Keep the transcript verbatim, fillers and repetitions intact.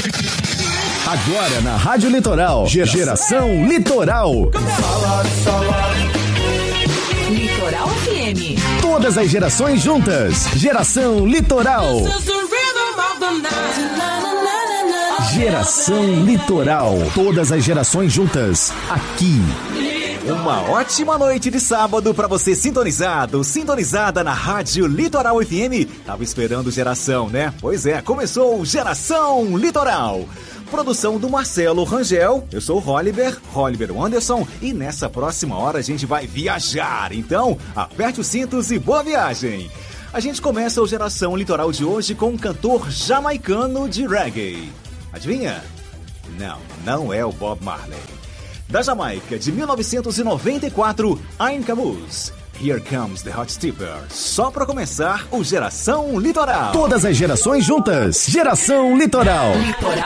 Agora na Rádio Litoral, Geração, Geração Litoral. Litoral F M. Todas as gerações juntas. Geração Litoral. Geração Litoral. Todas as gerações juntas. Aqui. Uma ótima noite de sábado pra você sintonizado, sintonizada na Rádio Litoral F M. Tava esperando Geração, né? Pois é, começou Geração Litoral. Produção do Marcelo Rangel, eu sou o Holliber, Holliber Anderson, e nessa próxima hora a gente vai viajar. Então, aperte os cintos e boa viagem. A gente começa o Geração Litoral de hoje com um cantor jamaicano de reggae. Adivinha? Não, não é o Bob Marley. Da Jamaica, de mil novecentos e noventa e quatro, Ian Camus. Here Comes the Hot Stepper. Só pra começar o Geração Litoral. Todas as gerações juntas. Geração Litoral. Litoral